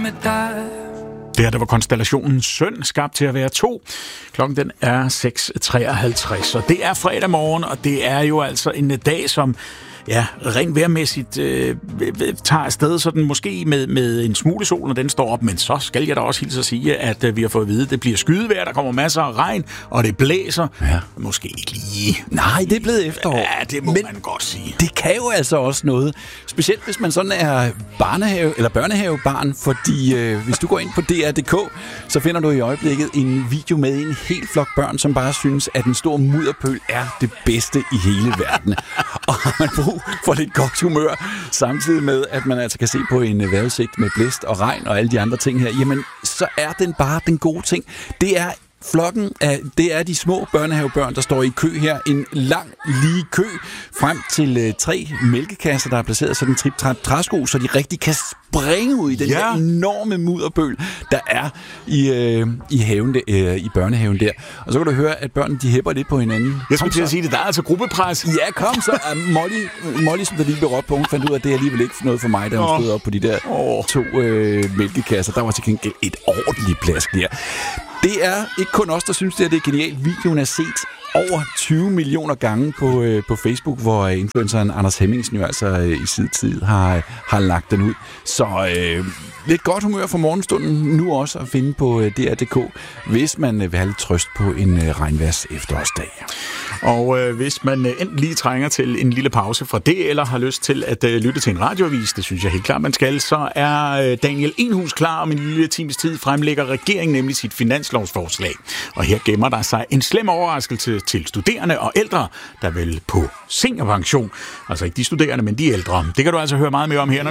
med dig. Der var konstellationen Søn, skabt til at være 2. Klokken den er 6:53, og det er fredag morgen, og det er jo altså en dag, som rent vejrmæssigt tager afsted sådan måske med en smule sol, når den står op, men så skal jeg da også hilse at sige, at vi har fået at vide, at det bliver skydevejr, der kommer masser af regn, og det blæser. Ja. Måske ikke lige. Nej, det er blevet efterår. Ja, det må man godt sige. Det kan jo altså også noget. Specielt hvis man sådan er børnehavebarn, fordi hvis du går ind på DR.dk, så finder du i øjeblikket en video med en helt flok børn, som bare synes, at en stor mudderpøl er det bedste i hele verden. Og har man brug for lidt godt humør, samtidig med, at man altså kan se på en vejrudsigt med blæst og regn og alle de andre ting her, jamen, så er den bare den gode ting. Det er det er de små børnehavebørn, der står i kø her. En lang, lige kø frem til 3 mælkekasser, der er placeret sådan en trip-trap-træsko, så de rigtig kan springe ud i den her enorme mudderbøl, der er i haven i børnehaven der. Og så kan du høre, at børnene, de hæpper lidt på hinanden. Jeg skulle til at sige det, der er altså gruppepres. Ja, kom så. Molly, som der lige blev råbt på, hun fandt ud af, at det er alligevel ikke noget for mig, da hun stod op på de der 2 mælkekasser. Der var til gengæld et ordentligt plads der. Det er ikke kun os, der synes, det er genialt. Videoen er set over 20 millioner gange på Facebook, hvor influenceren Anders Hemmingsen jo altså i sin tid har lagt den ud. Så lidt godt humør for morgenstunden nu også at finde på DR.dk, hvis man vil have lidt trøst på en regnværs efterårsdag. Og hvis man enten lige trænger til en lille pause fra det, eller har lyst til at lytte til en radioavis, det synes jeg helt klart, man skal, så er Daniel Enhus klar om en lille times tid, fremlægger regeringen nemlig sit finanslovsforslag. Og her gemmer der sig en slem overraskelse til studerende og ældre, der vil på seniorpension. Altså ikke de studerende, men de ældre. Det kan du altså høre meget mere om her,